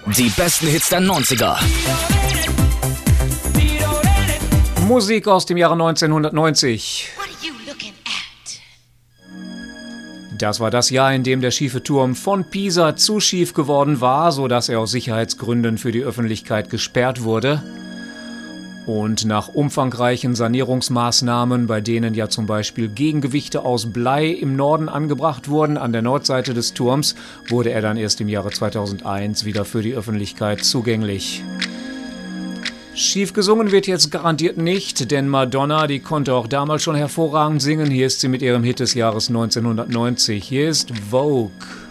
Die besten Hits der 90er. Musik aus dem Jahre 1990. Das war das Jahr, in dem der schiefe Turm von Pisa zu schief geworden war, sodass er aus Sicherheitsgründen für die Öffentlichkeit gesperrt wurde. Und nach umfangreichen Sanierungsmaßnahmen, bei denen ja zum Beispiel Gegengewichte aus Blei im Norden angebracht wurden, an der Nordseite des Turms, wurde er dann erst im Jahre 2001 wieder für die Öffentlichkeit zugänglich. Schief gesungen wird jetzt garantiert nicht, denn Madonna, die konnte auch damals schon hervorragend singen. Hier ist sie mit ihrem Hit des Jahres 1990. Hier ist Vogue.